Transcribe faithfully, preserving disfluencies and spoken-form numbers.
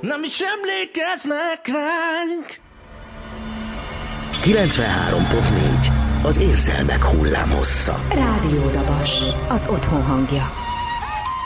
nem is emlékeznek ránk. kilencvenhárom pont négy az érzelmek hullámhossza. Rádió Dabas, az otthon hangja.